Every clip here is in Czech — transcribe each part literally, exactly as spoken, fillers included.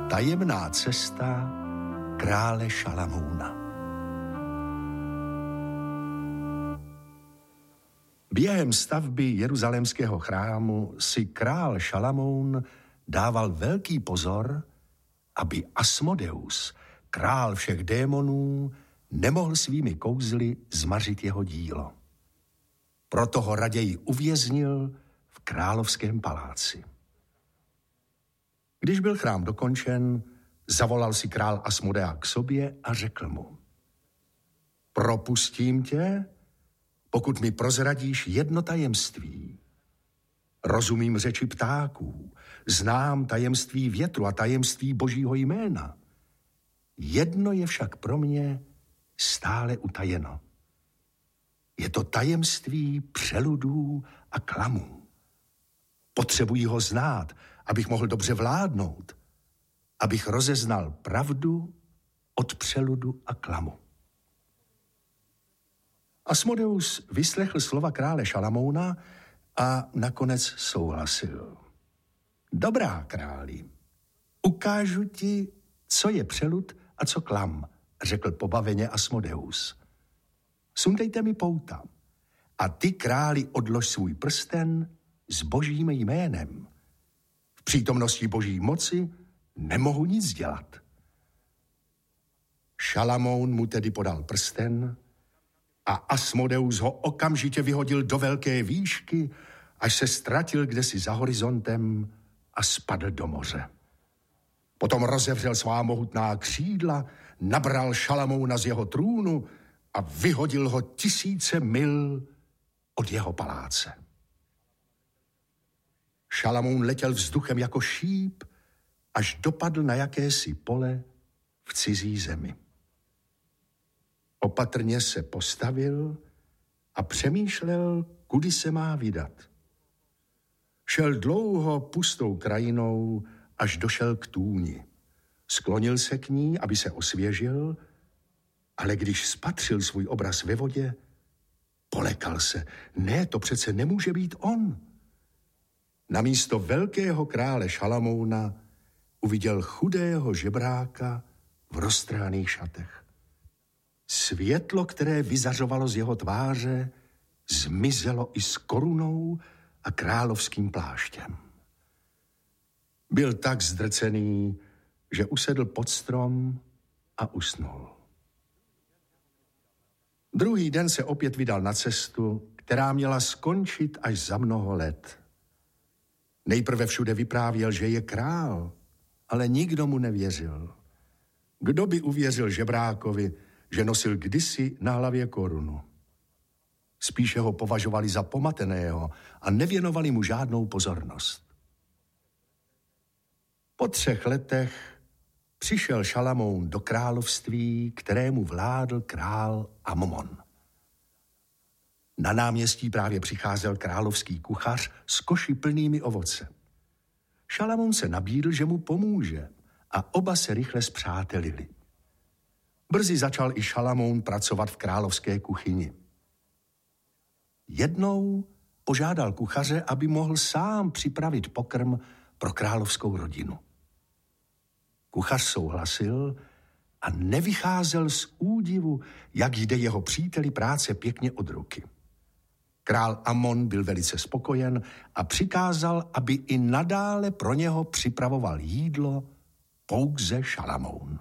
Tajemná cesta krále Šalamouna. Během stavby jeruzalémského chrámu si král Šalamoun dával velký pozor, aby Asmodeus, král všech démonů, nemohl svými kouzly zmařit jeho dílo. Proto ho raději uvěznil v královském paláci. Když byl chrám dokončen, zavolal si král Asmodea k sobě a řekl mu: propustím tě, pokud mi prozradíš jedno tajemství. Rozumím řeči ptáků, znám tajemství větru a tajemství Božího jména. Jedno je však pro mě stále utajeno. Je to tajemství přeludů a klamů. Potřebuji ho znát, abych mohl dobře vládnout, abych rozeznal pravdu od přeludu a klamu. Asmodeus vyslechl slova krále Šalamouna a nakonec souhlasil. Dobrá, králi, ukážu ti, co je přelud a co klam, řekl pobaveně Asmodeus. Sundejte mi pouta a ty, králi, odlož svůj prsten s Božím jménem. V přítomnosti Boží moci nemohu nic dělat. Šalamoun mu tedy podal prsten a Asmodeus ho okamžitě vyhodil do velké výšky, až se ztratil kdesi za horizontem a spadl do moře. Potom rozevřel svá mohutná křídla, nabral Šalamouna z jeho trůnu a vyhodil ho tisíce mil od jeho paláce. Šalamoun letěl vzduchem jako šíp, až dopadl na jakési pole v cizí zemi. Opatrně se postavil a přemýšlel, kudy se má vydat. Šel dlouho pustou krajinou, až došel k tůni. Sklonil se k ní, aby se osvěžil, ale když spatřil svůj obraz ve vodě, polekal se. Ne, to přece nemůže být on. Namísto velkého krále Šalamouna uviděl chudého žebráka v roztrhaných šatech. Světlo, které vyzařovalo z jeho tváře, zmizelo i s korunou a královským pláštěm. Byl tak zdrcený, že usedl pod strom a usnul. Druhý den se opět vydal na cestu, která měla skončit až za mnoho let. Nejprve všude vyprávěl, že je král, ale nikdo mu nevěřil. Kdo by uvěřil žebrákovi, že nosil kdysi na hlavě korunu? Spíše ho považovali za pomateného a nevěnovali mu žádnou pozornost. Po třech letech přišel Šalamoun do království, kterému vládl král Amon. Na náměstí právě přicházel královský kuchař s koši plnými ovoce. Šalamoun se nabídl, že mu pomůže, a oba se rychle spřátelili. Brzy začal i Šalamoun pracovat v královské kuchyni. Jednou požádal kuchaře, aby mohl sám připravit pokrm pro královskou rodinu. Kuchař souhlasil a nevycházel z údivu, jak jde jeho příteli práce pěkně od ruky. Král Amon byl velice spokojen a přikázal, aby i nadále pro něho připravoval jídlo pouze Šalamoun.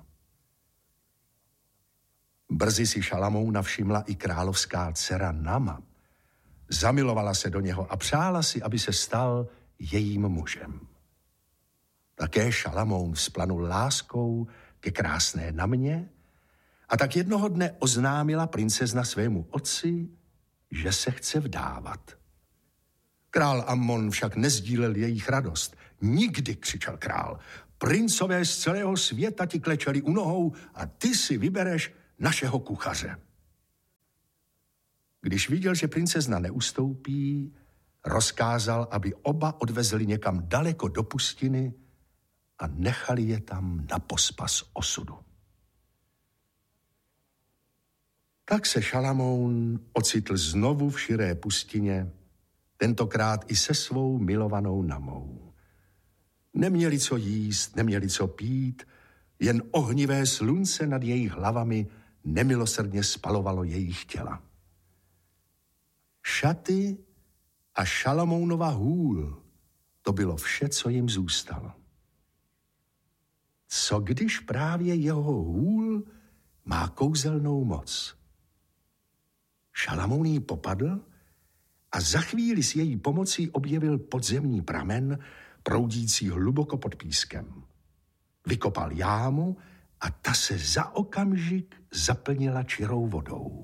Brzy si Šalamouna všimla i královská dcera Nama. Zamilovala se do něho a přála si, aby se stal jejím mužem. Také Šalamoun vzplanul láskou ke krásné Namě a tak jednoho dne oznámila princezna svému otci, že se chce vdávat. Král Amon však nezdílel jejich radost. Nikdy, křičel král, princové z celého světa ti klečeli u nohou a ty si vybereš našeho kuchaře. Když viděl, že princezna neustoupí, rozkázal, aby oba odvezli někam daleko do pustiny a nechali je tam na pospas osudu. Tak se Šalamoun ocitl znovu v širé pustině, tentokrát i se svou milovanou Namou. Neměli co jíst, neměli co pít, jen ohnivé slunce nad jejich hlavami nemilosrdně spalovalo jejich těla. Šaty a Šalamounova hůl, to bylo vše, co jim zůstalo. Co když právě jeho hůl má kouzelnou moc? Šalamoun jí popadl a za chvíli s její pomocí objevil podzemní pramen, proudící hluboko pod pískem. Vykopal jámu a ta se za okamžik zaplnila čirou vodou.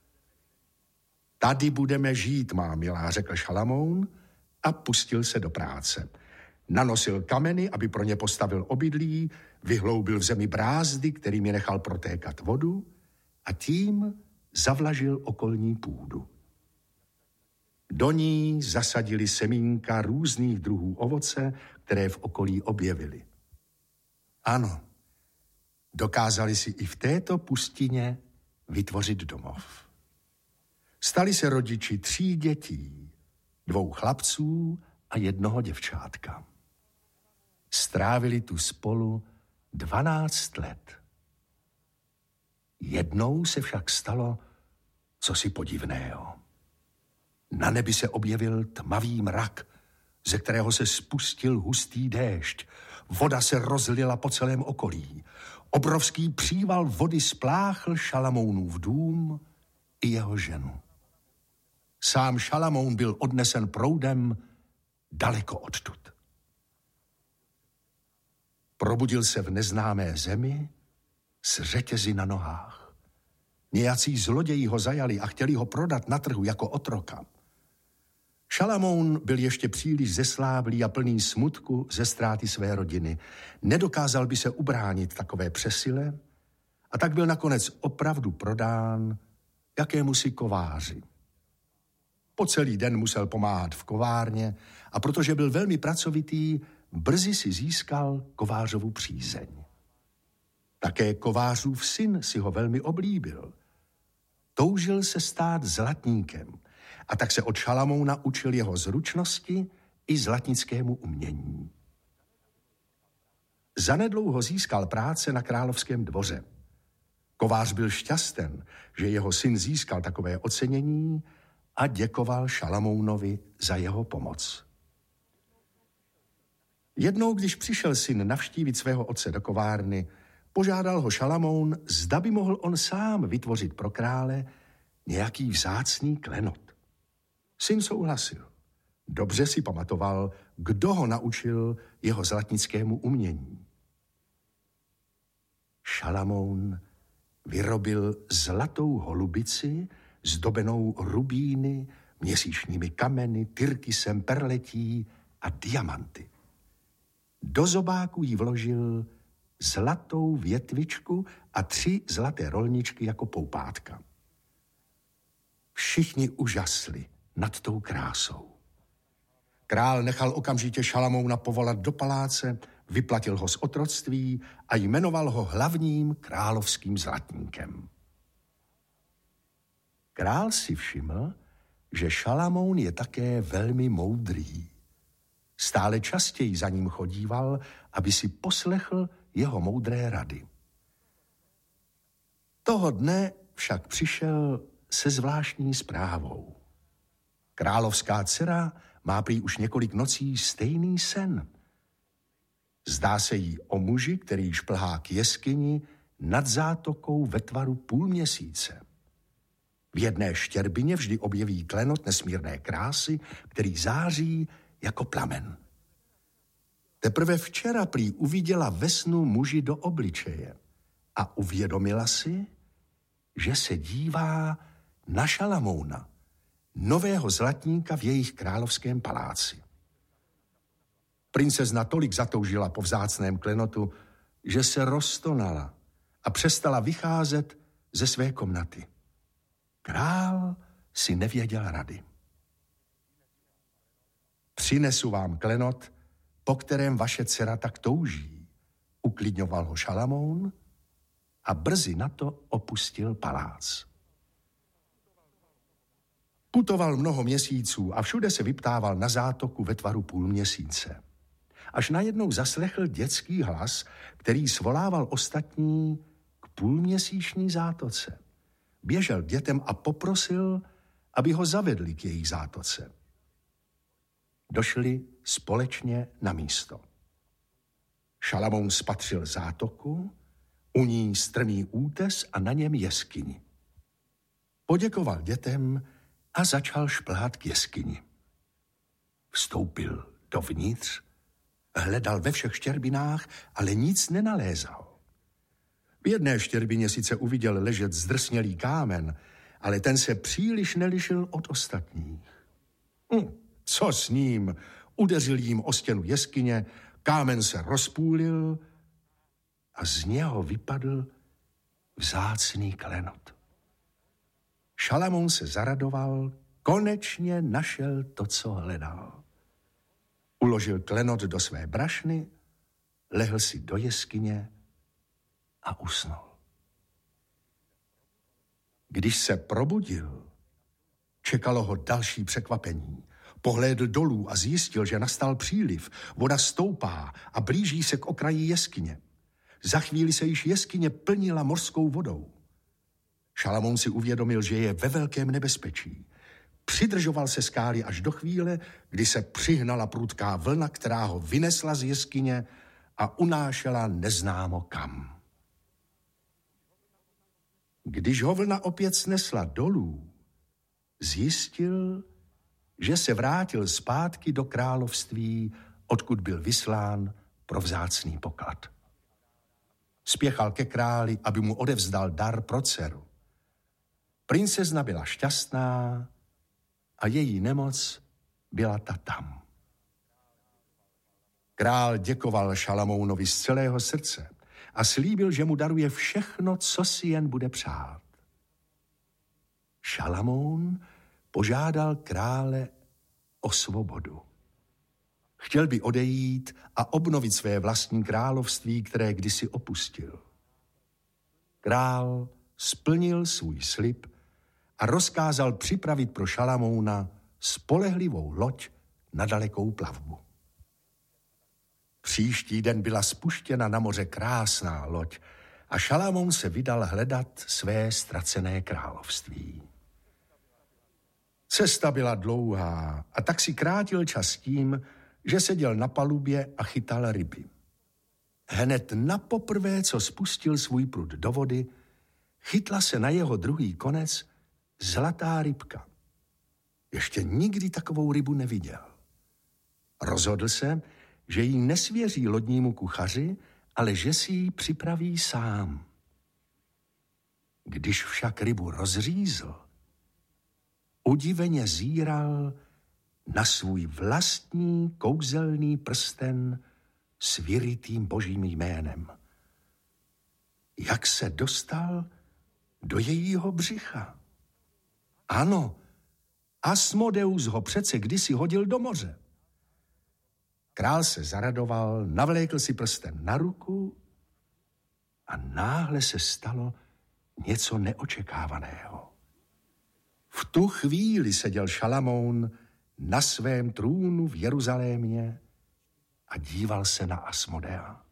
Tady budeme žít, má milá, řekl Šalamoun a pustil se do práce. Nanosil kameny, aby pro ně postavil obydlí, vyhloubil v zemi brázdy, kterými nechal protékat vodu a tím zavlažil okolní půdu. Do ní zasadili semínka různých druhů ovoce, které v okolí objevili. Ano, dokázali si i v této pustině vytvořit domov. Stali se rodiči tří dětí, dvou chlapců a jednoho děvčátka. Strávili tu spolu dvanáct let. Jednou se však stalo cosi podivného. Na nebi se objevil tmavý mrak, ze kterého se spustil hustý déšť. Voda se rozlila po celém okolí. Obrovský příval vody spláchl Šalamounův dům i jeho ženu. Sám Šalamoun byl odnesen proudem daleko odtud. Probudil se v neznámé zemi s řetězy na nohách. Nějací zloději ho zajali a chtěli ho prodat na trhu jako otroka. Šalamoun byl ještě příliš zesláblý a plný smutku ze ztráty své rodiny. Nedokázal by se ubránit takové přesile a tak byl nakonec opravdu prodán jakémusi kováři. Po celý den musel pomáhat v kovárně a protože byl velmi pracovitý, brzy si získal kovářovu přízeň. Také kovářův syn si ho velmi oblíbil. Toužil se stát zlatníkem a tak se od Šalamouna učil jeho zručnosti i zlatnickému umění. Zanedlouho získal práce na královském dvoře. Kovář byl šťasten, že jeho syn získal takové ocenění a děkoval Šalamounovi za jeho pomoc. Jednou, když přišel syn navštívit svého otce do kovárny, požádal ho Šalamoun, zda by mohl on sám vytvořit pro krále nějaký vzácný klenot. Syn souhlasil. Dobře si pamatoval, kdo ho naučil jeho zlatnickému umění. Šalamoun vyrobil zlatou holubici zdobenou rubíny, měsíčními kameny, tyrkysem, perletí a diamanty. Do zobáku jí vložil zlatou větvičku a tři zlaté rolničky jako poupátka. Všichni užasli nad tou krásou. Král nechal okamžitě Šalamouna povolat do paláce, vyplatil ho z otroctví a jmenoval ho hlavním královským zlatníkem. Král si všiml, že Šalamoun je také velmi moudrý. Stále častěji za ním chodíval, aby si poslechl jeho moudré rady. Toho dne však přišel se zvláštní zprávou. Královská dcera má prý už několik nocí stejný sen. Zdá se jí o muži, který šplhá k jeskyni nad zátokou ve tvaru půlměsíce. V jedné štěrbině vždy objeví klenot nesmírné krásy, který září jako plamen. Teprve včera prý uviděla ve snu muži do obličeje a uvědomila si, že se dívá na Šalamouna, nového zlatníka v jejich královském paláci. Princezna tolik zatoužila po vzácném klenotu, že se roztonala a přestala vycházet ze své komnaty. Král si nevěděl rady. Přinesu vám klenot, po kterém vaše dcera tak touží, uklidňoval ho Šalamoun a brzy na to opustil palác. Putoval mnoho měsíců a všude se vyptával na zátoku ve tvaru půlměsíce. až najednou zaslechl dětský hlas, který svolával ostatní k půlměsíční zátoce. Běžel k dětem a poprosil, aby ho zavedli k jejich zátoce. Došli společně na místo. Šalamoun spatřil zátoku, u ní strmý útes a na něm jeskyni. Poděkoval dětem a začal šplhat k jeskyni. Vstoupil dovnitř, hledal ve všech štěrbinách, ale nic nenalézal. V jedné štěrbině sice uviděl ležet zdrsnělý kámen, ale ten se příliš nelišil od ostatních. Hm, co s ním? Udeřil jim o stěnu jeskyně, kámen se rozpůlil a z něho vypadl vzácný klenot. Šalamoun se zaradoval, konečně našel to, co hledal. Uložil klenot do své brašny, lehl si do jeskyně a usnul. Když se probudil, čekalo ho další překvapení. Pohlédl dolů a zjistil, že nastal příliv. Voda stoupá a blíží se k okraji jeskyně. Za chvíli se již jeskyně plnila mořskou vodou. Šalamoun si uvědomil, že je ve velkém nebezpečí. Přidržoval se skály až do chvíle, kdy se přihnala prudká vlna, která ho vynesla z jeskyně a unášela neznámo kam. Když ho vlna opět snesla dolů, zjistil, že se vrátil zpátky do království, odkud byl vyslán pro vzácný poklad. Spěchal ke králi, aby mu odevzdal dar pro dceru. Princezna byla šťastná a její nemoc byla ta tam. Král děkoval Šalamounovi z celého srdce a slíbil, že mu daruje všechno, co si jen bude přát. Šalamoun požádal krále o svobodu. Chtěl by odejít a obnovit své vlastní království, které kdysi opustil. Král splnil svůj slib a rozkázal připravit pro Šalamouna spolehlivou loď na dalekou plavbu. Příští den byla spuštěna na moře krásná loď a Šalamoun se vydal hledat své ztracené království. Cesta byla dlouhá a tak si krátil čas tím, že seděl na palubě a chytal ryby. Hned napoprvé, co spustil svůj prut do vody, chytla se na jeho druhý konec zlatá rybka. Ještě nikdy takovou rybu neviděl. Rozhodl se, že jí nesvěří lodnímu kuchaři, ale že si ji připraví sám. Když však rybu rozřízl, udiveně zíral na svůj vlastní kouzelný prsten s vyrytým božím jménem. Jak se dostal do jejího břicha? Ano, Asmodeus ho přece kdysi hodil do moře. Král se zaradoval, navlékl si prsten na ruku a náhle se stalo něco neočekávaného. V tu chvíli seděl Šalamoun na svém trůnu v Jeruzalémě a díval se na Asmodea.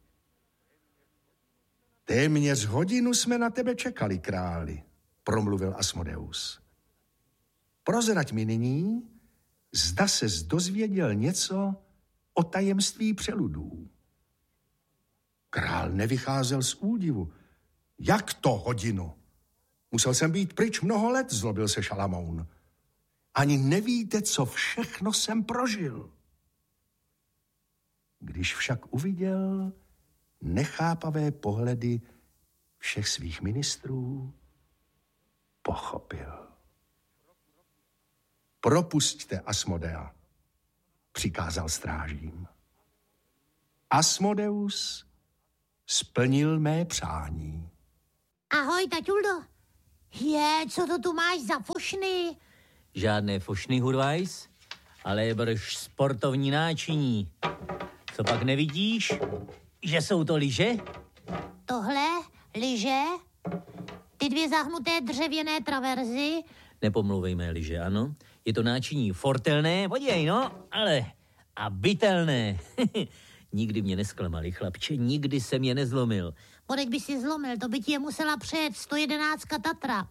Téměř hodinu jsme na tebe čekali, králi, promluvil Asmodeus. Prozrať mi nyní, zda ses dozvěděl něco o tajemství přeludů. Král nevycházel z údivu. Jak to hodinu? Musel jsem být pryč mnoho let, zlobil se Šalamoun. Ani nevíte, co všechno jsem prožil. Když však uviděl nechápavé pohledy všech svých ministrů, pochopil. Propusťte Asmodea, přikázal strážím. Asmodeus splnil mé přání. Ahoj, taťuldo. Je, co to tu máš za fošny? Žádné fošny, Hurvajs, ale brž sportovní náčiní. Co pak nevidíš? Že jsou to lyže? Tohle, lyže, ty dvě zahnuté dřevěné traverzy. Nepomlouvejme lyže, ano. Je to náčiní fortelné, podívej, no, ale a bytelné. Nikdy mě nesklamali, chlapče, nikdy jsem je nezlomil. Bodek by si zlomil, to by ti je musela přejet sto jedenáct Tatra.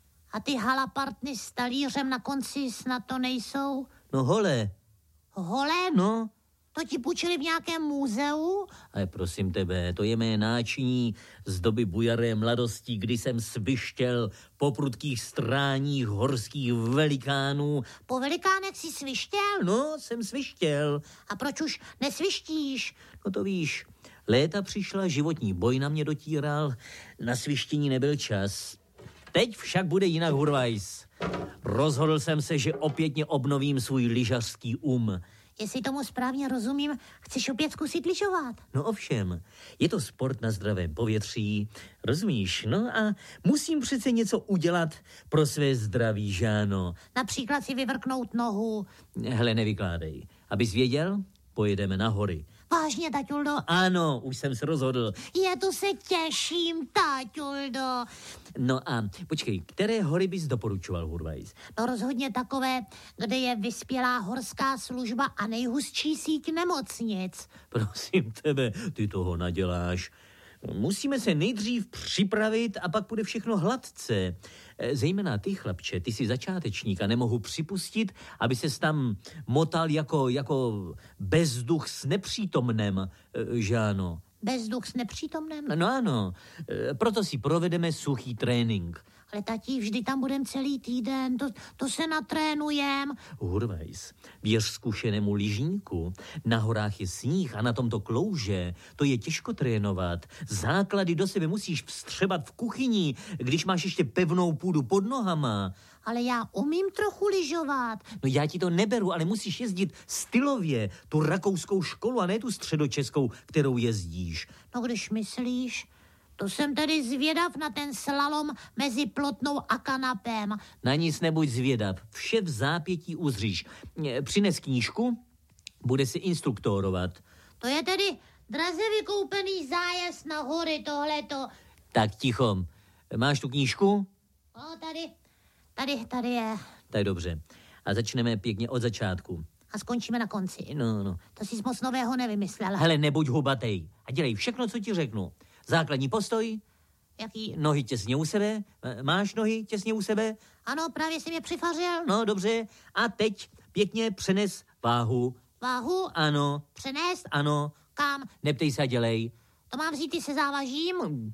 A ty halapartny s talířem na konci snad to nejsou? No hole. Holem? No. To ti půjčili v nějakém muzeu? Ale prosím tebe, to je mé náčiní z doby bujaré mladosti, kdy jsem svištěl po prudkých stráních horských velikánů. Po velikánech si svištěl? No, jsem svištěl. A proč už nesvištíš? No to víš, léta přišla, životní boj na mě dotíral, na svištění nebyl čas. Teď však bude jinak, Hurvajs. Rozhodl jsem se, že opětně obnovím svůj lyžařský um. Jestli tomu správně rozumím, chceš opět zkusit lyžovat? No ovšem, je to sport na zdravém povětří, rozumíš? No a musím přece něco udělat pro své zdraví, Žáno. Například si vyvrknout nohu. Hele, nevykládej. Abys věděl, pojedeme na hory. Vážně, taťuldo? Ano, už jsem se rozhodl. Já to se těším, taťuldo. No a počkej, které hory bys doporučoval, Hurvajs? No rozhodně takové, kde je vyspělá horská služba a nejhustší síť nemocnic. Prosím tebe, ty toho naděláš. Musíme se nejdřív připravit a pak bude všechno hladce. Zejména ty, chlapče, ty jsi začátečník a nemohu připustit, aby ses tam motal jako, jako bezduch s nepřítomnem, Žáno. Bezduch s nepřítomnem? No ano, proto si provedeme suchý trénink. Ale tati, vždy tam budem celý týden, to, to se natrénujem. Hurvajs, věř zkušenému lyžníku, na horách je sníh a na tomto klouže, to je těžko trénovat. Základy do sebe musíš vstřebat v kuchyni, když máš ještě pevnou půdu pod nohama. Ale já umím trochu lyžovat. No já ti to neberu, ale musíš jezdit stylově, tu rakouskou školu a ne tu středočeskou, kterou jezdíš. No když myslíš... To jsem tedy zvědav na ten slalom mezi plotnou a kanapem. Na nic nebuď zvědav, vše v zápětí uzříš. Přines knížku, bude si instruktorovat. To je tedy draze vykoupený zájezd na hory, tohleto. Tak ticho, máš tu knížku? No, tady, tady, tady je. Tak dobře, a začneme pěkně od začátku. A skončíme na konci. No, no. To jsi moc nového nevymyslel. Hele, nebuď hubatej a dělej všechno, co ti řeknu. Základní postoj, Jaký? nohy těsně u sebe, máš nohy těsně u sebe? Ano, právě jsem je přifařil. No, dobře, a teď pěkně přenes váhu. Váhu? Ano. Přenést? Ano. Kam? Neptej se a dělej. To mám vzít i se závažím?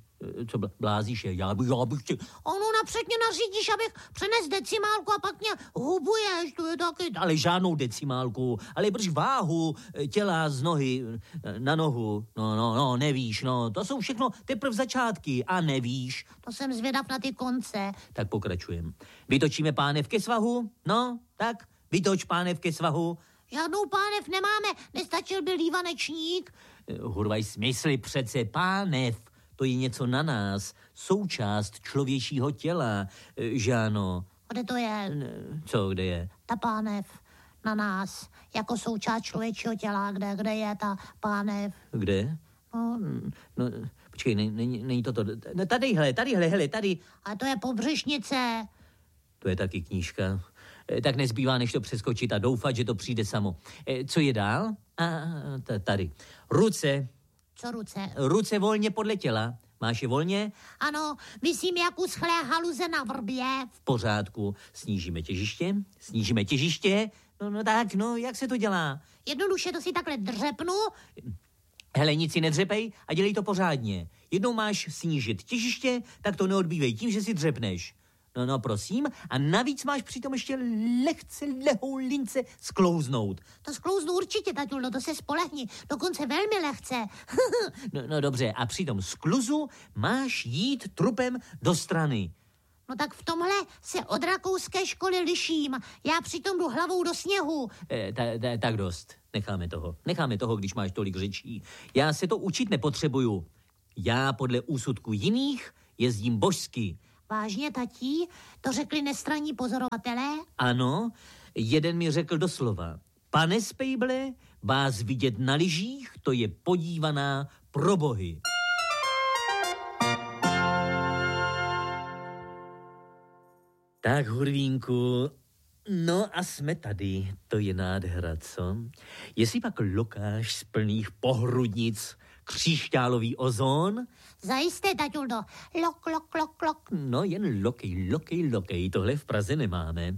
Co blázíš je? Já bych, já bych tě... Ono napřed mě nařídíš, abych přenes decimálku a pak mě hubuješ, to je taky... Ale žádnou decimálku, ale brž váhu těla z nohy na nohu. No, no, no, nevíš, no, to jsou všechno teprv začátky a nevíš. To jsem zvědav na ty konce. Tak pokračujem. Vytočíme pánev ke svahu? No, tak, vytoč pánev ke svahu. Žádnou pánev nemáme, nestačil by lívanečník. Hurvajs, mysli přece pánev. To je něco na nás, součást člověčího těla, Žáno. Kde to je? Co, kde je? Ta pánev na nás, jako součást člověčího těla, kde, kde je ta pánev? Kde? No, no počkej, není, není to to. No, tadyhle, tadyhle, hele, tady. A to je pobřešnice. To je taky knížka. Tak nezbývá, než to přeskočit a doufat, že to přijde samo. Co je dál? A tady. Ruce. Co ruce? Ruce volně podle těla. Máš je volně? Ano, myslím jak uschlé haluze na vrbě. V pořádku. Snížíme těžiště, snížíme těžiště. No, no tak, no, jak se to dělá? Jednoduše to si takhle dřepnu. Hele, nic si nedřepej a dělej to pořádně. Jednou máš snížit těžiště, tak to neodbívej tím, že si dřepneš. No, no, prosím. A navíc máš přitom ještě lehce lehou lince sklouznout. To sklouznu určitě, taťuldo, to se spolehni. Dokonce velmi lehce. no, no, dobře. A při tom skluzu máš jít trupem do strany. No tak v tomhle se od rakouské školy liším. Já přitom jdu hlavou do sněhu. E, ta, ta, tak dost. Necháme toho. Necháme toho, když máš tolik řečí. Já se to učit nepotřebuju. Já podle úsudku jiných jezdím božsky. Vážně, tatí? To řekli nestranní pozorovatelé? Ano, jeden mi řekl doslova. Pane Spejble, vás vidět na lyžích, to je podívaná pro bohy. Tak, Hurvínku, No a jsme tady, to je nádhera, co? Jestli pak lokáš z plných pohrudnic křišťálový ozon? Zajisté, taťuldo. Lok, lok, lok, lok. No jen lokej, lokej, lokej, tohle v Praze nemáme.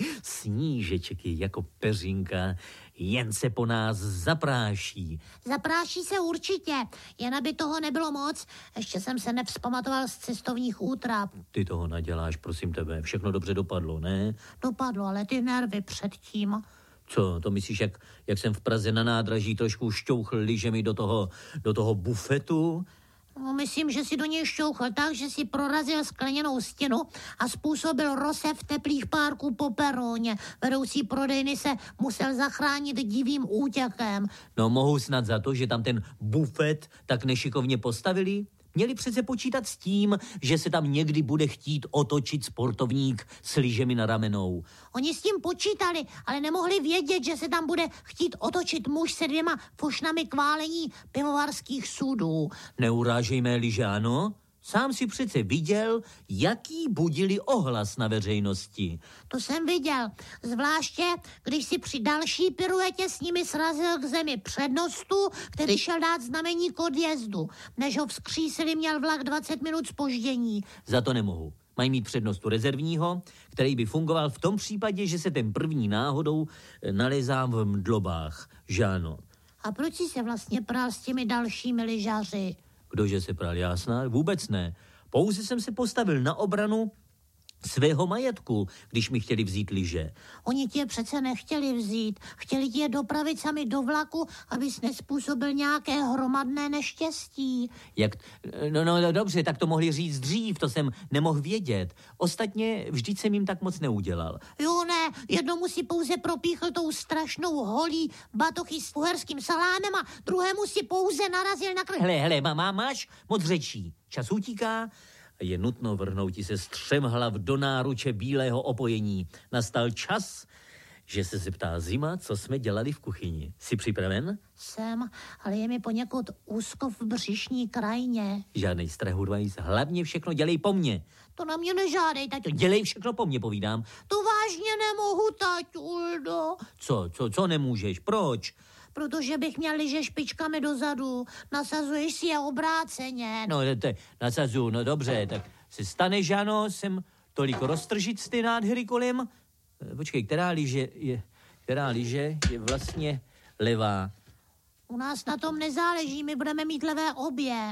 Snížeček je jako peřinka, jen se po nás zapráší. Zapráší se určitě, jen aby toho nebylo moc. Ještě jsem se nevzpamatoval z cestovních útrap. Ty toho naděláš, prosím tebe, všechno dobře dopadlo, ne? Dopadlo, ale ty nervy předtím. Co, to myslíš, jak, jak jsem v Praze na nádraží trošku šťouchl lyžemi do toho, do toho bufetu? No, myslím, že si do něj šťouchl tak, že si prorazil skleněnou stěnu a způsobil rosev teplých párků po peroně. Vedoucí prodejny se musel zachránit divým útěkem. No mohu snad za to, že tam ten bufet tak nešikovně postavili? Měli přece počítat s tím, že se tam někdy bude chtít otočit sportovník s lyžemi na ramenou. Oni s tím počítali, ale nemohli vědět, že se tam bude chtít otočit muž se dvěma fošnami k válení pivovarských sudů. Neurážej mé lyže, ano? Sám si přece viděl, jaký budili ohlas na veřejnosti. To jsem viděl, zvláště když si při další piruetě s nimi srazil k zemi přednostu, který šel dát znamení k odjezdu. Než ho vzkřísili, měl vlak dvacet minut zpoždění. Za to nemohu. Mají mít přednostu rezervního, který by fungoval v tom případě, že se ten první náhodou nalézá v mdlobách. Žáno. A proč jsi se vlastně prál s těmi dalšími lyžaři? Kdože se pral, jasná? Vůbec ne. Pouze jsem se postavil na obranu svého majetku, když mi chtěli vzít lyže. Oni tě přece nechtěli vzít. Chtěli tě dopravit sami do vlaku, abys nespůsobil nějaké hromadné neštěstí. Jak? No, no dobře, tak to mohli říct dřív, to jsem nemohl vědět. Ostatně vždyť jsem jim tak moc neudělal. Jo ne, jednomu si pouze propíchl tou strašnou holí batochy s uherským salámem a druhému si pouze narazil na krk. Hele, hele, má, máš moc řečí. Čas utíká. Je nutno vrhnout se střemhlav do náruče bílého opojení. Nastal čas, že se zeptá Zima, co jsme dělali v kuchyni. Jsi připraven? Jsem, ale je mi poněkud úzko v břišní krajině. Žádnej strahu, dvajs, hlavně všechno dělej po mně. To na mě nežádej, taťu. Dělej všechno po mně, povídám. To vážně nemohu, taťuldo. Co, co, co nemůžeš, proč? Protože bych měl lyže špičkami dozadu. Nasazuješ si je obráceně. No, te, nasazu, no dobře, tak se stane, že ano, jsem tolik roztržit z ty nádhery kolem. Počkej, která lyže je, která lyže je vlastně levá? U nás na tom nezáleží, my budeme mít levé obě.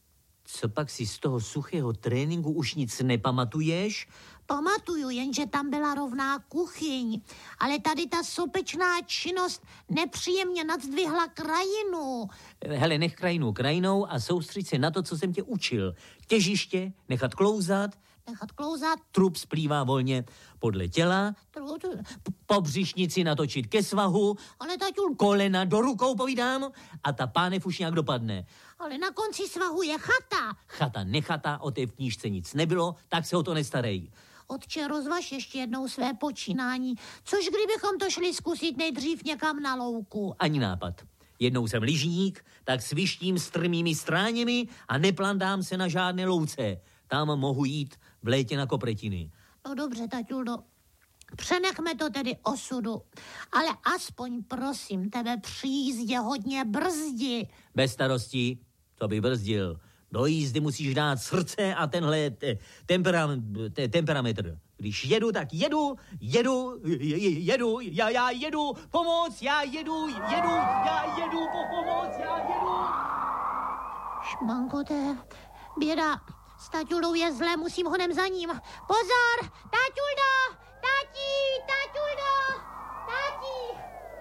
Co pak si z toho suchého tréninku už nic nepamatuješ? Pamatuju, jenže tam byla rovná kuchyň. Ale tady ta sopečná činnost nepříjemně nadzdvihla krajinu. Hele, nech krajinu krajinou a soustřeď se na to, co jsem tě učil. Těžiště, nechat klouzat. Nechat klouzat. Trup splývá volně podle těla. Tru, tru. Po břišnici natočit ke svahu. Ale taťul... Kolena do rukou, povídám. A ta pánev už nějak dopadne. Ale na konci svahu je chata. Chata, nechata, o té v knížce nic nebylo, tak se o to nestarej. Otče, rozvaž ještě jednou své počínání. Což kdybychom to šli zkusit nejdřív někam na louku? Ani nápad. Jednou jsem lyžník, tak svištím strmými stráněmi a neplandám se na žádné louce. Tam mohu jít v létě na kopretiny. No dobře, taťuldo. Přenechme to tedy osudu. Ale aspoň prosím tebe při jízdě hodně brzdi. Bez starostí, co by brzdil. Do jízdy musíš dát srdce a tenhle te, tempera, te, temperametr. Když jedu, tak jedu, jedu, je, jedu, já, já jedu, pomoc, já jedu, jedu, já jedu, po pomoc, já jedu. Šmanko, to je běda. S taťuldou je zlé, musím honem za ním. Pozor, taťuldo, tati, taťuldo, tati,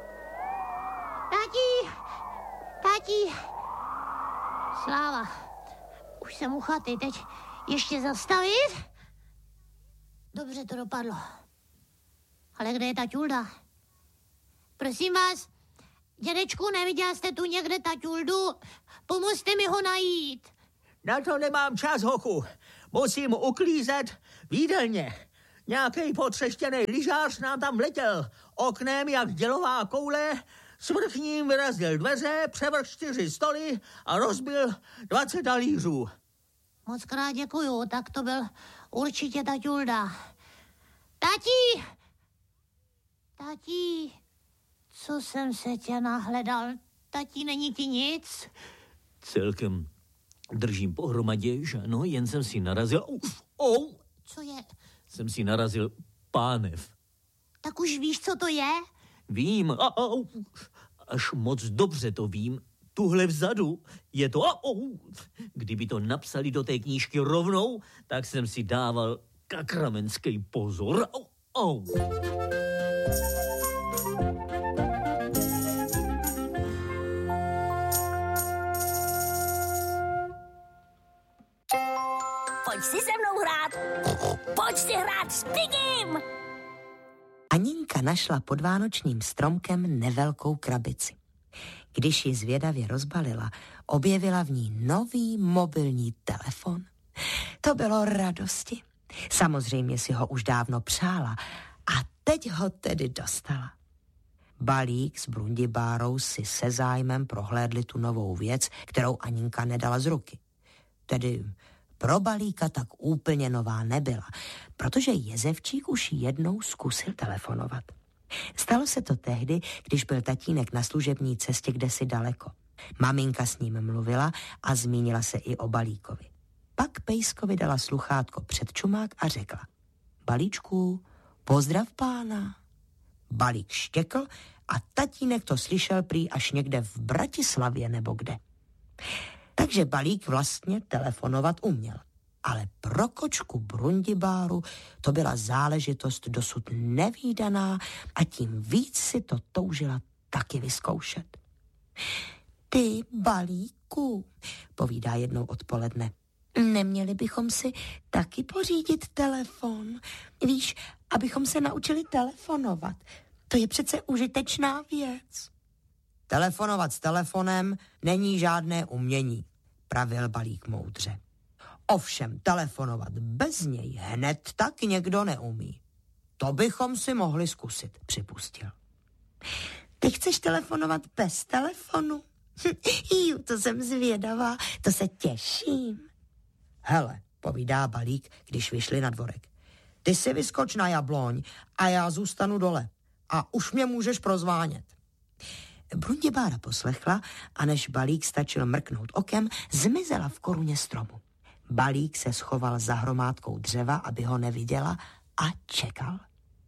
tati, tati. Sláva. Už jsem u chaty, teď ještě zastavit? Dobře to dopadlo. Ale kde je taťulda? Prosím vás, dědečku, neviděl jste tu někde taťuldu? Pomozte mi ho najít. Na to nemám čas, hochu. Musím uklízet v jídelně. Nějaký potřeštěný lyžář nám tam vletěl. Oknem jak dělová koule, svrchním vyrazil dveře, převrhl čtyři stoly a rozbil dvacet talířů. Moc krát děkuju, tak to byl určitě taťulda. Tati! Tati, co jsem se tě nahledal? Tati, není ti nic? Celkem držím pohromadě, že ano, jen jsem si narazil... Uf, oh, Co je? jsem si narazil pánev. Tak už víš, co to je? Vím, a, a, až moc dobře to vím. Tuhle vzadu je to... A, oh. Kdyby to napsali do té knížky rovnou, tak jsem si dával kakramenský pozor. Oh, oh. Pojď si se mnou hrát. Pojď si hrát s Pigim. Aninka našla pod vánočním stromkem nevelkou krabici. Když ji zvědavě rozbalila, objevila v ní nový mobilní telefon. To bylo radosti. Samozřejmě si ho už dávno přála a teď ho tedy dostala. Balík s Brundibárou si se zájmem prohlédli tu novou věc, kterou Aninka nedala z ruky. Tedy pro Balíka tak úplně nová nebyla, protože Jezevčík už jednou zkusil telefonovat. Stalo se to tehdy, když byl tatínek na služební cestě kdesi daleko. Maminka s ním mluvila a zmínila se i o Balíkovi. Pak Pejskovi dala sluchátko před čumák a řekla: Balíčku, pozdrav pána. Balík štěkl a tatínek to slyšel prý až někde v Bratislavě nebo kde. Takže Balík vlastně telefonovat uměl. Ale pro kočku Brundibáru to byla záležitost dosud nevídaná a tím víc si to toužila taky vyzkoušet. Ty, Balíku, povídá jednou odpoledne, neměli bychom si taky pořídit telefon? Víš, abychom se naučili telefonovat. To je přece užitečná věc. Telefonovat s telefonem není žádné umění, pravil Balík moudře. Ovšem telefonovat bez něj hned tak někdo neumí. To bychom si mohli zkusit, připustil. Ty chceš telefonovat bez telefonu? Jú, to jsem zvědavá, to se těším. Hele, povídá Balík, když vyšli na dvorek. Ty si vyskoč na jabloň a já zůstanu dole. A už mě můžeš prozvánět. Brundibára poslechla a než Balík stačil mrknout okem, zmizela v koruně stromu. Balík se schoval za hromádkou dřeva, aby ho neviděla a čekal.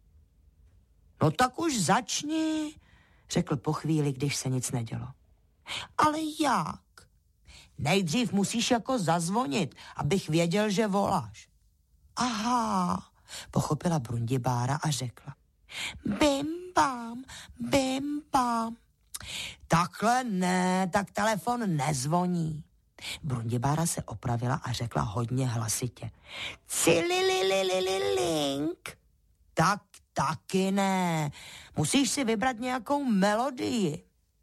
No tak už začni, řekl po chvíli, když se nic nedělo. Ale jak? Nejdřív musíš jako zazvonit, abych věděl, že voláš. Aha, pochopila Brundibára a řekla. Bim bam, bim bam. Takhle ne, tak telefon nezvoní. Brundibára se opravila a řekla hodně hlasitě. Cilililililink. Tak taky ne. Musíš si vybrat nějakou melodii.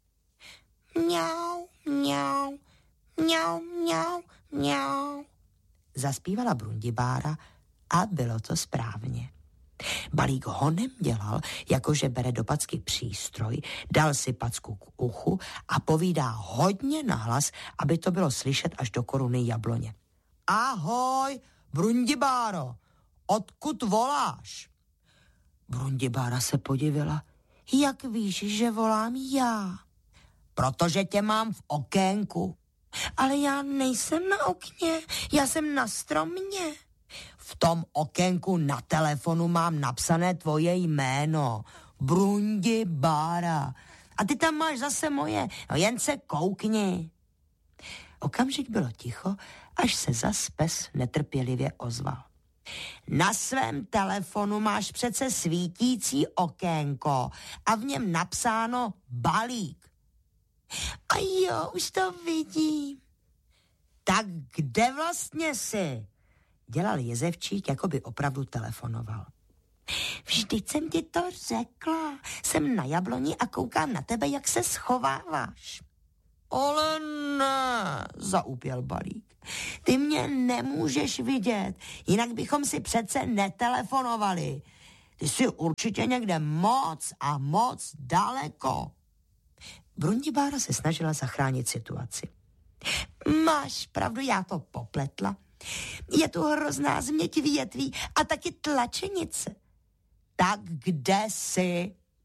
Mňau, mňau, mňau, mňau, mňau. Zaspívala Brundibára a bylo to správně. Balík honem dělal, jakože bere do packy přístroj, dal si packu k uchu a povídá hodně nahlas, aby to bylo slyšet až do koruny jabloně. Ahoj, Brundibáro, odkud voláš? Brundibára se podivila. Jak víš, že volám já? Protože tě mám v okénku. Ale já nejsem na okně, já jsem na stromě. V tom okénku na telefonu mám napsané tvoje jméno. Brundibára. A ty tam máš zase moje. No jen se koukni. Okamžik bylo ticho, až se zas pes netrpělivě ozval. Na svém telefonu máš přece svítící okénko a v něm napsáno Balík. A jo, už to vidím. Tak kde vlastně jsi? Dělal Jezevčík, jako by opravdu telefonoval. Vždyť jsem ti to řekla. Jsem na jabloni a koukám na tebe, jak se schováváš. Ale ne, zaúpěl Balík. Ty mě nemůžeš vidět, jinak bychom si přece netelefonovali. Ty jsi určitě někde moc a moc daleko. Brundibára se snažila zachránit situaci. Máš pravdu, já to popletla. Je tu hrozná změť větví a taky tlačenice. Tak kde jsi?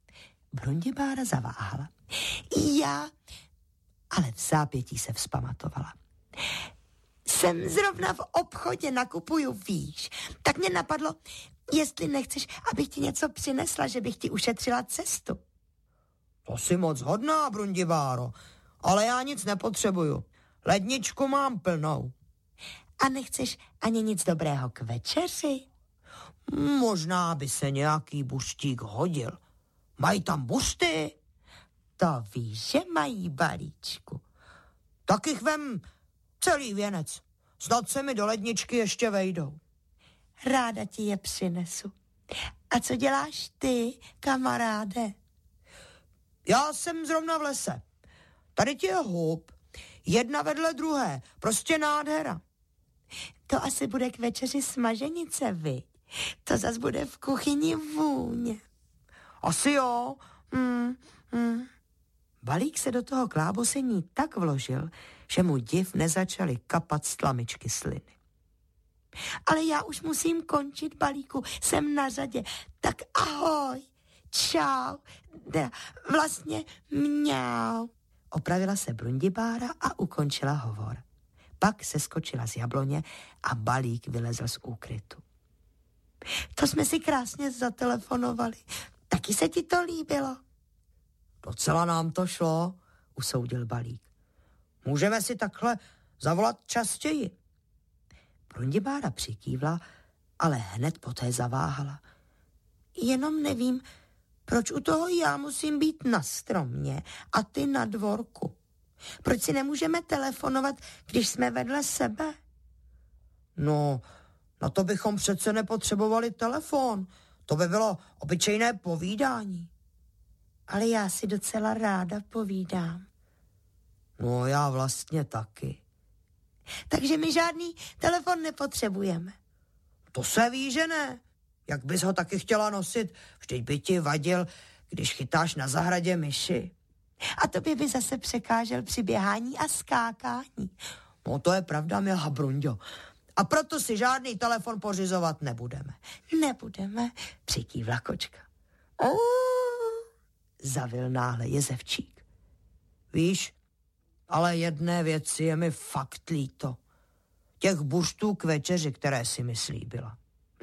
Brundibára zaváhala. Já, ale v zápětí se vzpamatovala. Jsem zrovna v obchodě, nakupuju, víš. Tak mě napadlo, jestli nechceš, abych ti něco přinesla, že bych ti ušetřila cestu. To jsi moc hodná, Brundibáro, ale já nic nepotřebuju. Ledničku mám plnou. A nechceš ani nic dobrého k večeři? Možná by se nějaký buštík hodil. Mají tam bušty? To víš, že mají, balíčku. Tak jich vem celý věnec. Snad se mi do ledničky ještě vejdou. Ráda ti je přinesu. A co děláš ty, kamaráde? Já jsem zrovna v lese. Tady ti je hub. Jedna vedle druhé. Prostě nádhera. To asi bude k večeři smaženice, viď? To zas bude v kuchyni vůně. Asi jo. Mm, mm. Balík se do toho klábosení tak vložil, že mu div nezačaly kapat z tlamičky sliny. Ale já už musím končit, Balíku, jsem na řadě. Tak ahoj, čau, ne, vlastně mňau. Opravila se Brundibára a ukončila hovor. Pak se skočila z jabloně a Balík vylezl z úkrytu. To jsme si krásně zatelefonovali. Taky se ti to líbilo? Docela nám to šlo, usoudil Balík. Můžeme si takhle zavolat častěji. Brundibára přikývla, ale hned poté zaváhala. Jenom nevím, proč u toho já musím být na stromě a ty na dvorku. Proč si nemůžeme telefonovat, když jsme vedle sebe? No, na to bychom přece nepotřebovali telefon. To by bylo obyčejné povídání. Ale já si docela ráda povídám. No, já vlastně taky. Takže my žádný telefon nepotřebujeme. To se ví, že ne. Jak bys ho taky chtěla nosit? Vždyť by ti vadil, když chytáš na zahradě myši. A tobě by zase překážel při běhání a skákání. No to je pravda, milá Brunďo. A proto si žádný telefon pořizovat nebudeme. Nebudeme, přikývla kočka. Oh, zavil náhle jezevčík. Víš, ale jedné věci je mi fakt líto. Těch buštů k večeři, které si mi slíbila.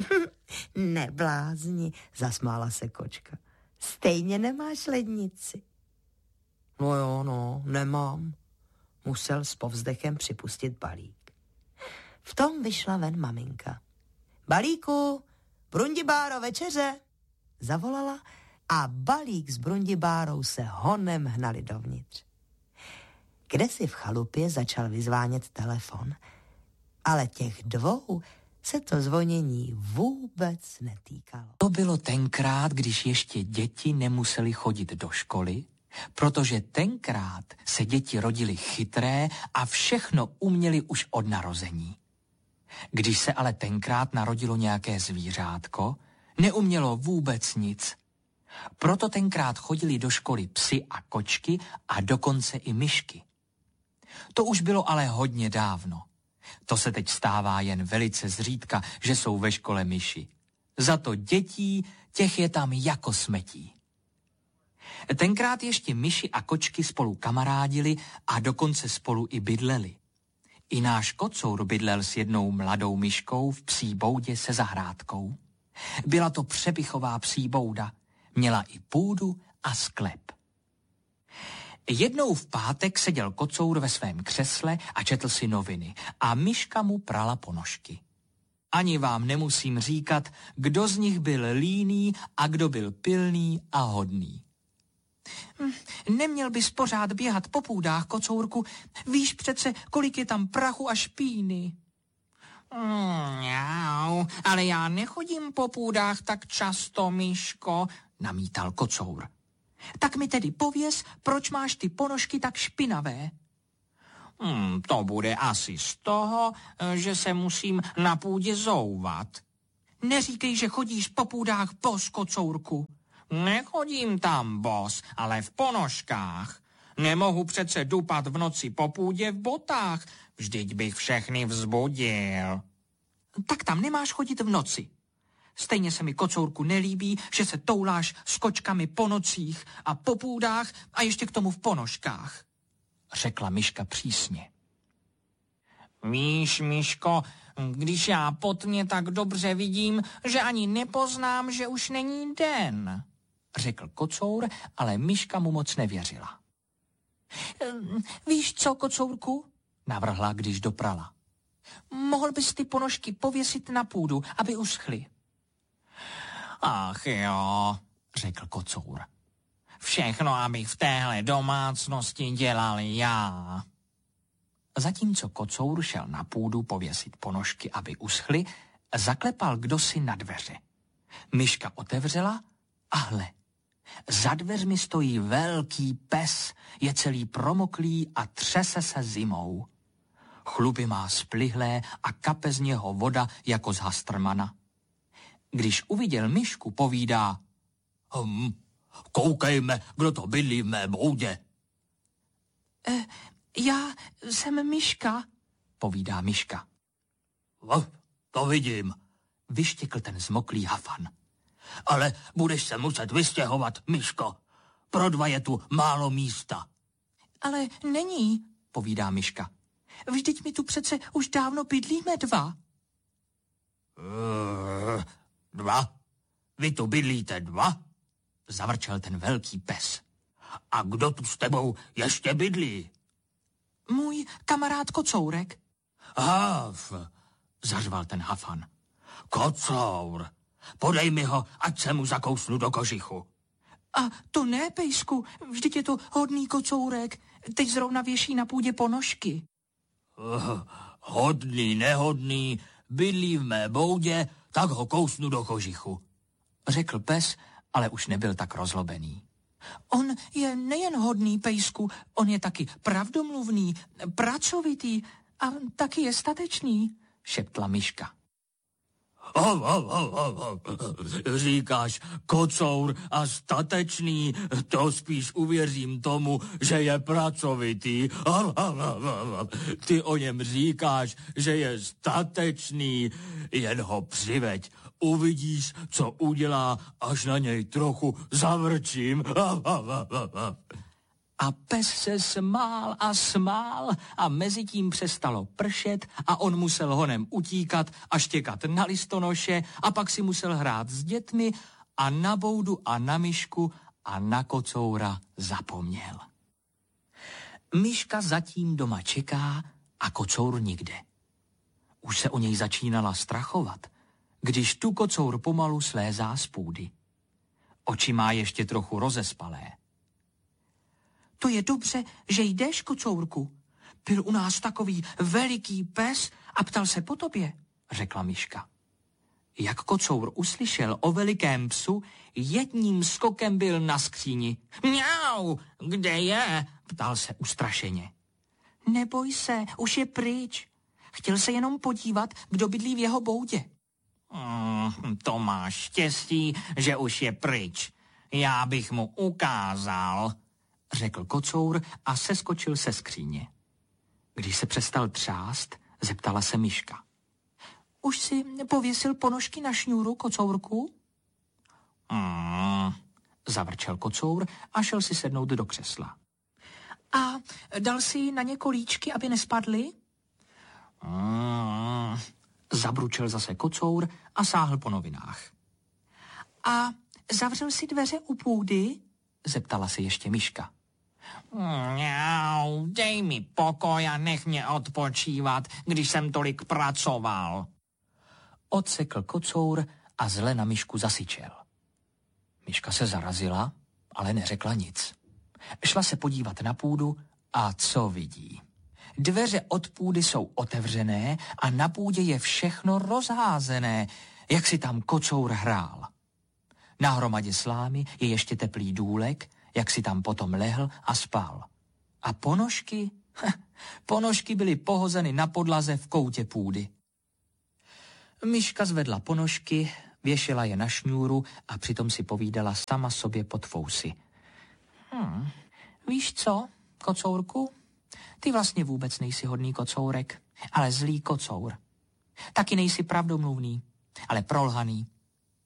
Neblázni, zasmála se kočka. Stejně nemáš lednici. No jo, no, nemám. Musel s povzdechem připustit Balík. V tom vyšla ven maminka. Balíku, Brundibáro, večeře, zavolala a Balík s Brundibárou se honem hnali dovnitř. Kdesi v chalupě začal vyzvánět telefon, ale těch dvou se to zvonění vůbec netýkalo. To bylo tenkrát, když ještě děti nemuseli chodit do školy, protože tenkrát se děti rodily chytré a všechno uměli už od narození. Když se ale tenkrát narodilo nějaké zvířátko, neumělo vůbec nic. Proto tenkrát chodili do školy psi a kočky a dokonce i myšky. To už bylo ale hodně dávno. To se teď stává jen velice zřídka, že jsou ve škole myši. Za to dětí, těch je tam jako smetí. Tenkrát ještě myši a kočky spolu kamarádili a dokonce spolu i bydleli. I náš kocour bydlel s jednou mladou myškou v psí boudě se zahrádkou. Byla to přepichová psí bouda, měla i půdu a sklep. Jednou v pátek seděl kocour ve svém křesle a četl si noviny a myška mu prala ponožky. Ani vám nemusím říkat, kdo z nich byl líný a kdo byl pilný a hodný. Neměl bys pořád běhat po půdách, kocourku, víš přece, kolik je tam prachu a špíny. Mm, jau, ale já nechodím po půdách tak často, myško, namítal kocour. Tak mi tedy pověz, proč máš ty ponožky tak špinavé? Hmm, to bude asi z toho, že se musím na půdě zouvat. Neříkej, že chodíš po půdách bos, kocourku. Nechodím tam bos, ale v ponožkách. Nemohu přece dupat v noci po půdě v botách, vždyť bych všechny vzbudil. Tak tam nemáš chodit v noci. Stejně se mi, kocourku, nelíbí, že se touláš s kočkami po nocích a po půdách a ještě k tomu v ponožkách, řekla myška přísně. Víš, myško, když já po tmě tak dobře vidím, že ani nepoznám, že už není den, řekl kocour, ale myška mu moc nevěřila. Víš co, kocourku? Navrhla, když doprala. Mohl bys ty ponožky pověsit na půdu, aby uschly. Ach jo, řekl kocour. Všechno, abych v téhle domácnosti dělal já. Zatímco kocour šel na půdu pověsit ponožky, aby uschly, zaklepal kdosi na dveře. Myška otevřela a hle, za dveřmi stojí velký pes, je celý promoklý a třese se zimou. Chluby má splihlé a kape z něho voda jako z hastrmana. Když uviděl myšku, povídá, hm, koukejme, kdo to bydlí v mé boudě. E, já jsem myška, povídá myška. No, to vidím, vyštěkl ten zmoklý hafan. Ale budeš se muset vystěhovat, myško. Pro dva je tu málo místa. Ale není, povídá myška. Vždyť mi tu přece už dávno bydlíme dva. Uh, dva? Vy tu bydlíte dva? Zavrčel ten velký pes. A kdo tu s tebou ještě bydlí? Můj kamarád Kocourek. Haf, zařval ten hafan. Kocour, podej mi ho, ať se mu zakousnu do kožichu. A to ne, pejsku, vždyť je to hodný Kocourek. Teď zrovna věší na půdě ponožky. Uh, hodný, nehodný, bydlí v mé boudě, tak ho kousnu do kožichu, řekl pes, ale už nebyl tak rozlobený. On je nejen hodný, pejsku, on je taky pravdomluvný, pracovitý a taky je statečný, šeptla myška. Oh, oh, oh, oh, oh. Říkáš kocour a statečný, to spíš uvěřím tomu, že je pracovitý. Oh, oh, oh, oh. Ty o něm říkáš, že je statečný, jen ho přiveď. Uvidíš, co udělá, až na něj trochu zavrčím. Oh, oh, oh, oh. A pes se smál a smál a mezi tím přestalo pršet a on musel honem utíkat a štěkat na listonoše a pak si musel hrát s dětmi a na boudu a na myšku a na kocoura zapomněl. Myška zatím doma čeká a kocour nikde. Už se o něj začínala strachovat, když tu kocour pomalu slézá z půdy. Oči má ještě trochu rozespalé. To je dobře, že jdeš, kocourku. Byl u nás takový veliký pes a ptal se po tobě, řekla myška. Jak kocour uslyšel o velikém psu, jedním skokem byl na skříni. Mňau, kde je? Ptal se ustrašeně. Neboj se, už je pryč. Chtěl se jenom podívat, kdo bydlí v jeho boudě. Mm, to máš štěstí, že už je pryč. Já bych mu ukázal, řekl kocour a seskočil se skříně. Když se přestal třást, zeptala se myška. Už si pověsil ponožky na šňůru, kocourku? Mm, zavrčel kocour a šel si sednout do křesla. A dal si na ně kolíčky, aby nespadly? Mm, zabručel zase kocour a sáhl po novinách. A zavřel si dveře u půdy? Zeptala se ještě myška. Mňau, dej mi pokoj a nech mě odpočívat, když jsem tolik pracoval. Odsekl kocour a zle na myšku zasyčel. Myška se zarazila, ale neřekla nic. Šla se podívat na půdu a co vidí? Dveře od půdy jsou otevřené a na půdě je všechno rozházené, jak si tam kocour hrál. Na hromadě slámy je ještě teplý důlek, jak si tam potom lehl a spal. A ponožky? Ponožky byly pohozeny na podlaze v koutě půdy. Myška zvedla ponožky, věšela je na šňůru a přitom si povídala sama sobě pod fousy. Hmm, víš co, kocourku? Ty vlastně vůbec nejsi hodný kocourek, ale zlý kocour. Taky nejsi pravdomluvný, ale prolhaný.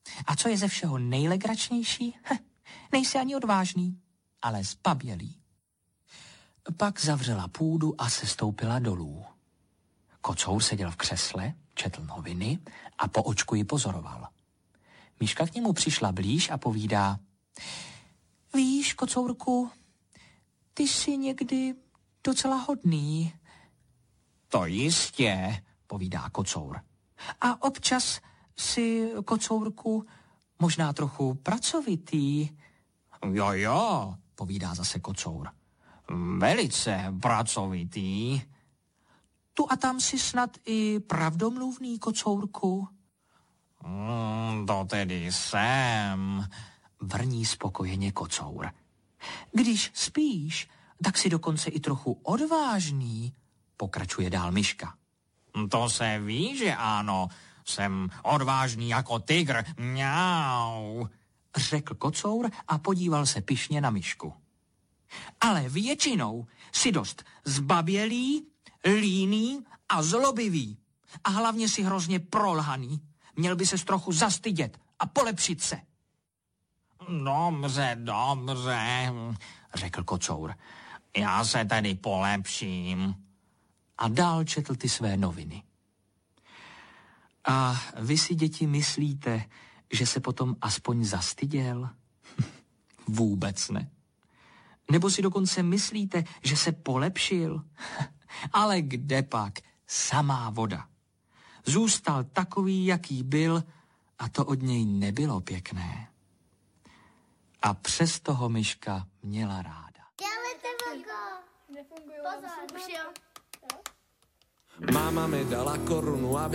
A co je ze všeho nejlegračnější? Heh, nejsi ani odvážný, ale zbabělý. Pak zavřela půdu a sestoupila dolů. Kocour seděl v křesle, četl noviny a po očku ji pozoroval. Myška k němu přišla blíž a povídá: Víš, Kocourku, ty jsi někdy docela hodný. To jistě, povídá Kocour. A občas si, Kocourku, možná trochu pracovitý. Jo, jo, povídá zase Kocour. Velice pracovitý. Tu a tam si snad i pravdomluvný, Kocourku. Mm, to tedy jsem, vrní spokojeně Kocour. Když spíš, tak si dokonce i trochu odvážný, pokračuje dál Myška. To se ví, že ano, jsem odvážný jako tygr, mňau, řekl Kocour a podíval se pyšně na Myšku. Ale většinou si dost zbabělý, líný a zlobivý. A hlavně si hrozně prolhaný. Měl by ses trochu zastydět a polepšit se. Dobře, dobře, řekl Kocour. Já se tedy polepším. A dál četl ty své noviny. A vy si, děti, myslíte, že se potom aspoň zastyděl? Vůbec ne. Nebo si dokonce myslíte, že se polepšil? Ale kde pak? Samá voda. Zůstal takový, jaký byl, a to od něj nebylo pěkné. A přesto ho Myška měla ráda. Máma mi dala korunu a